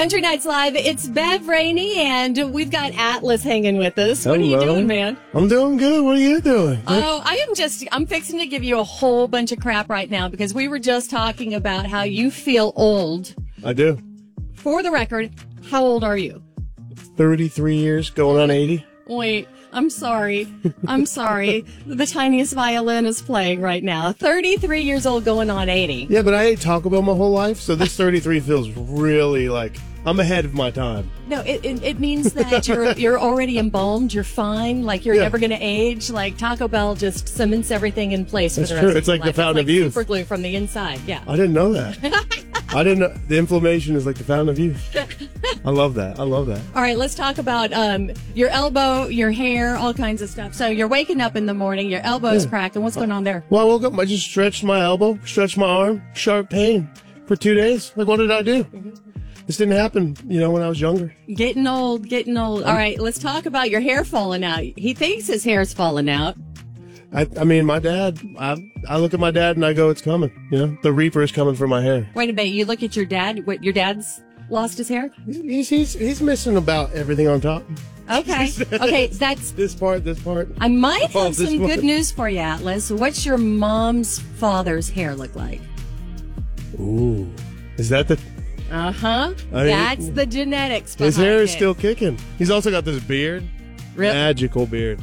Country Nights Live. It's Bev Rainey, and we've got Atlas hanging with us. What are you doing, man? I'm doing good. What are you doing? Oh, I'm fixing to give you a whole bunch of crap right now because we were just talking about how you feel old. I do. For the record, how old are you? 33 years, going on 80. Wait, I'm sorry. I'm sorry. The tiniest violin is playing right now. 33 years old going on 80. Yeah, but I ate Taco Bell my whole life, so this 33 feels really like I'm ahead of my time. No, it means that you're already embalmed. You're fine. Like you're never going to age. Like Taco Bell just cements everything in place. That's for the true. rest It's of like your the life. fountain It's of youth. Super glue from the inside. Yeah. I didn't know that. I didn't know. The inflammation is like the fountain of youth. I love that. I love that. All right, let's talk about your elbow, your hair, all kinds of stuff. So you're waking up in the morning, your elbow's cracked, and what's going on there? Well, I woke up, I just stretched my elbow, stretched my arm, sharp pain for 2 days. Like, what did I do? This didn't happen, when I was younger. Getting old. All right, let's talk about your hair falling out. He thinks his hair's falling out. I mean, my dad, I look at my dad and I go, it's coming. The Reaper is coming for my hair. Wait a minute, you look at your dad, what, your dad's lost his hair? He's missing about everything on top. Okay. Okay, that's... This part. I might have this some part. good news for you, Atlas. What's your mom's father's hair look like? Ooh. Is that the... Uh-huh. That's the genetics behind His hair is it. still kicking. He's also got this beard. Really? Magical beard.